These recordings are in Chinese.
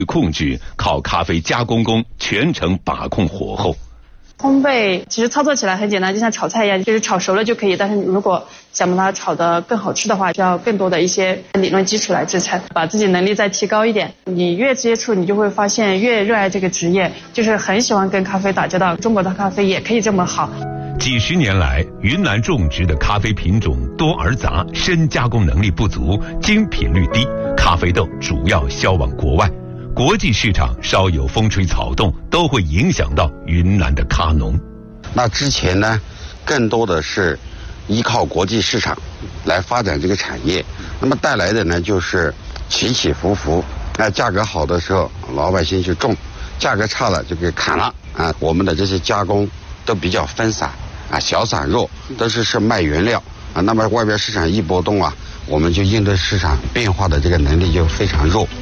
控制靠咖啡加工工全程把控火候。 烘焙其实操作起来很简单，就像炒菜一样，就是炒熟了就可以。但是如果想把它炒得更好吃的话，需要更多的一些理论基础来支撑，把自己能力再提高一点。你越接触，你就会发现越热爱这个职业，就是很喜欢跟咖啡打交道。中国的咖啡也可以这么好。 几十年来，云南种植的咖啡品种多而杂，深加工能力不足，精品率低，咖啡豆主要销往国外。国际市场稍有风吹草动，都会影响到云南的咖农。 那之前呢，更多的是依靠国际市场来发展这个产业，那么带来的呢就是起起伏伏。那价格好的时候，老百姓去种；价格差了就给砍了啊。我们的这些加工都比较分散啊，小散弱，都是卖原料啊。那么外边市场一波动啊，我们就应对市场变化的这个能力就非常弱。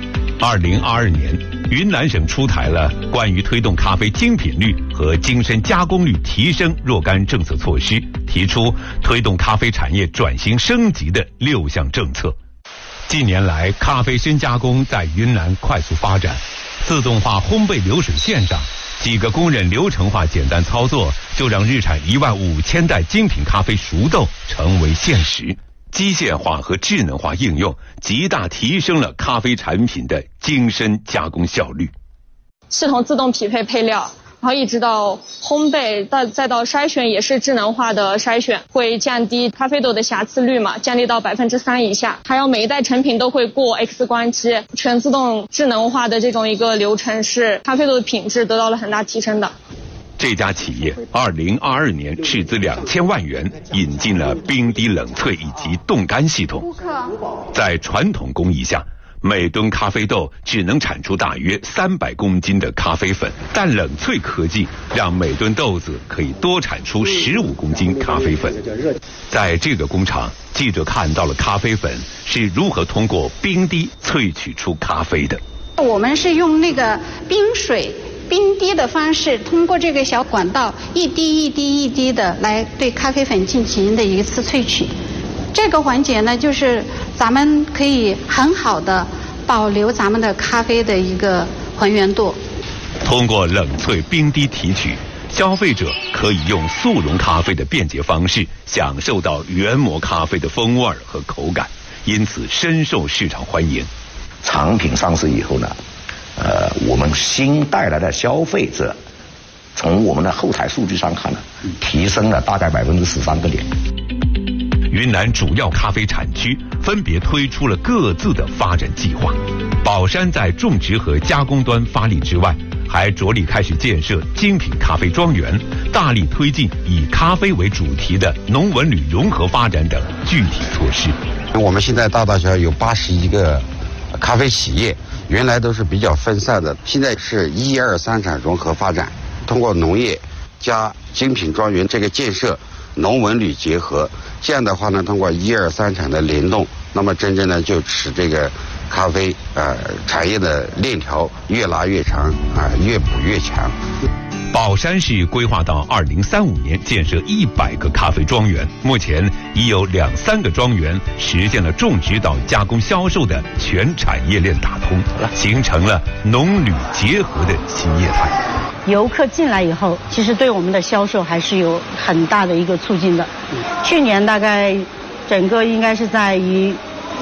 2022年，云南省出台了关于推动咖啡精品率和精深加工率提升若干政策措施，提出推动咖啡产业转型升级的6项政策。近年来，咖啡深加工在云南快速发展，自动化烘焙流水线上，几个工人流程化简单操作，就让日产15000袋精品咖啡熟豆成为现实。机械化和智能化应用极大提升了咖啡产品的精深加工效率。 系统自动匹配配料，然后一直到烘焙，再到筛选也是智能化的筛选，会降低咖啡豆的瑕疵率嘛，降低到3%以下。还有每一袋成品都会过 X 光机，全自动智能化的这种一个流程，是咖啡豆的品质得到了很大提升的。 这家企业2022年斥资2000万元引进了冰滴冷萃以及冻干系统。在传统工艺下，每吨咖啡豆只能产出大约300公斤的咖啡粉，但冷萃科技让每吨豆子可以多产出15公斤咖啡粉。在这个工厂，记者看到了咖啡粉是如何通过冰滴萃取出咖啡的。 我们是用那个冰水冰滴的方式，通过这个小管道一滴一滴一滴的来对咖啡粉进行的一次萃取。这个环节呢，就是咱们可以很好的保留咱们的咖啡的一个还原度。 通过冷萃冰滴提取，消费者可以用速溶咖啡的便捷方式享受到原磨咖啡的风味和口感，因此深受市场欢迎。 产品上市以后呢，我们新带来的消费者，从我们的后台数据上看呢，提升了大概13个点。 云南主要咖啡产区分别推出了各自的发展计划。保山在种植和加工端发力之外，还着力开始建设精品咖啡庄园，大力推进以咖啡为主题的农文旅融合发展等具体措施。 我们现在大大小小有81个咖啡企业，原来都是比较分散的，现在是1、2、3产融合发展，通过农业加精品庄园这个建设，农文旅结合，这样的话呢，通过1、2、3产的联动，那么真正呢就使这个咖啡产业的链条越拉越长越补越强。 保山市规划到2035年建设100个咖啡庄园，目前已有2、3个庄园实现了种植到加工销售的全产业链打通，形成了农旅结合的新业态。 游客进来以后，其实对我们的销售还是有很大的一个促进的。去年大概整个应该是在于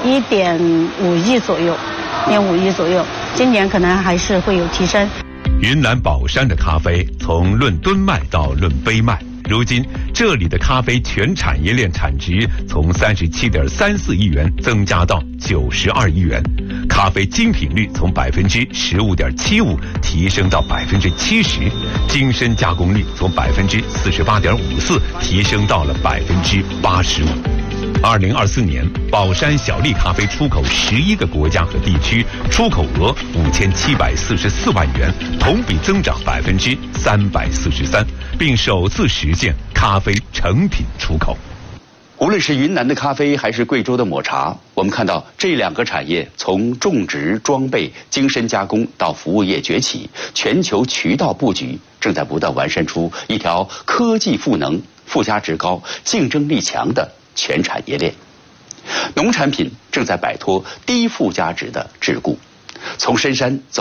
1.5亿左右，1.5亿左右，今年可能还是会有提升。 云南保山的咖啡从论吨卖到论杯卖，如今这里的咖啡全产业链产值从37.34亿元增加到92亿元，咖啡精品率从15.75%提升到70%，精深加工率从48.54%提升到了85%。2024年，保山小粒咖啡出口11个国家和地区，出口额5744万元，同比增长343%，并首次实现咖啡成品出口。 无论是云南的咖啡还是贵州的抹茶，我们看到这2个产业从种植、装备、精深加工到服务业崛起，全球渠道布局正在不断完善出一条科技赋能、附加值高、竞争力强的全产业链。农产品正在摆脱低附加值的桎梏， 从深山走。